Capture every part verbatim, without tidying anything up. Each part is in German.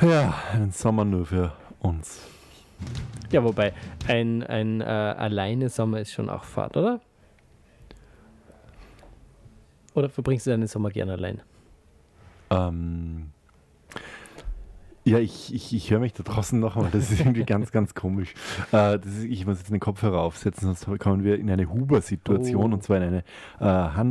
Ja, einen Sommer nur für uns. Ja, wobei, ein, ein äh, alleine Sommer ist schon auch Fahrt, oder? Oder verbringst du deinen Sommer gerne allein? Ähm, ja, ich, ich, ich höre mich da draußen nochmal. Das ist irgendwie ganz, ganz komisch. Äh, das ist, ich muss jetzt den Kopfhörer aufsetzen, sonst kommen wir in eine Huber-Situation, Oh. und zwar in eine äh,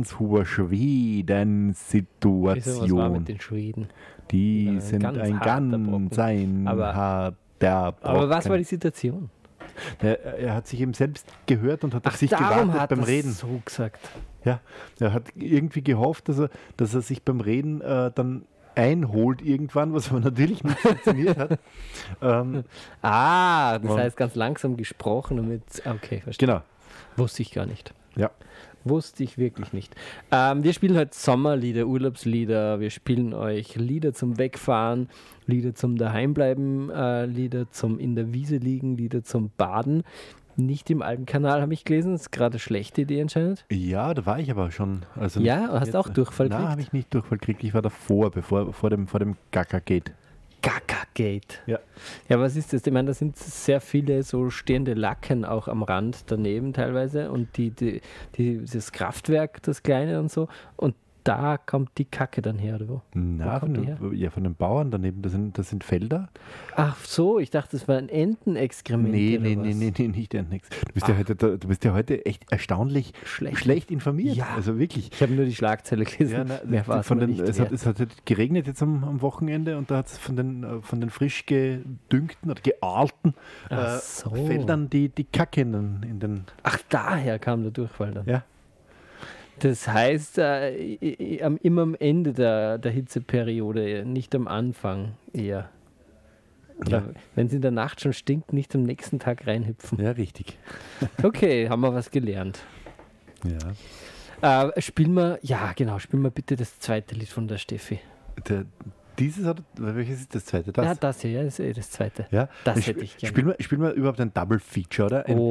Hans-Huber-Schweden-Situation. Wieso, was war mit den Schweden? Die Ein sind ganz ein harter ganz Brocken. ein Aber- harter Brocken. Aber was war die Situation? Er, er hat sich eben selbst gehört und hat auf Ach, sich darum gewartet hat beim das Reden. so gesagt. Ja, er hat irgendwie gehofft, dass er, dass er sich beim Reden äh, dann einholt irgendwann, was aber natürlich nicht funktioniert hat. Ähm, Ah, das Und- heißt ganz langsam gesprochen, damit. Okay, verstehe. genau, Wusste ich gar nicht. ja. Wusste ich wirklich nicht. Ähm, wir spielen heute Sommerlieder, Urlaubslieder. Wir spielen euch Lieder zum Wegfahren, Lieder zum Daheimbleiben, äh, Lieder zum in der Wiese liegen, Lieder zum Baden. Nicht im Alpenkanal, habe ich gelesen. Das ist gerade eine schlechte Idee anscheinend. Ja, da war ich aber schon. Also Ja, hast du auch Durchfall Nein, gekriegt? habe ich nicht Durchfall gekriegt. Ich war davor, bevor, vor dem, vor dem Gaga-Gate. Gaga-Gate. Ja. Ja, was ist das? Ich meine, da sind sehr viele so stehende Lacken auch am Rand daneben teilweise und die, die, die, das Kraftwerk, das kleine und so. Und da kommt die Kacke dann her, oder wo? Na, kommt von die den, ja, von den Bauern daneben, das sind, das sind Felder. Ach so, ich dachte, das war ein Entenexkrement. Nee, oder nee, was? nee, nee, nee, nicht der nix. Du bist ja heute, du bist ja heute echt erstaunlich Schlecht. schlecht, informiert. Ja. Also wirklich. Ich habe nur die Schlagzeile gelesen. Ja, na, Mehr war es von mir den, nicht es, hat, wert. es hat geregnet jetzt am, am Wochenende, und da hat es von den, äh, von den frisch gedüngten oder geahlten äh, Ach so. Feldern die, die Kacke in den, in den Ach, daher kam der Durchfall dann. ja. Das heißt, äh, i- i- am- immer am Ende der, der Hitzeperiode, nicht am Anfang eher. Oder Ja. wenn es in der Nacht schon stinkt, nicht am nächsten Tag reinhüpfen. Ja, richtig. Okay, haben wir was gelernt. Ja. Äh, spielen wir, ja genau, spielen wir bitte das zweite Lied von der Steffi. Der, dieses hat, welches ist das zweite? Das? Ja, das hier, ja, das ist eh das zweite. Ja? Das Sp- hätte ich gerne. Spielen wir, spielen wir überhaupt ein Double Feature, oder? Ein Oh,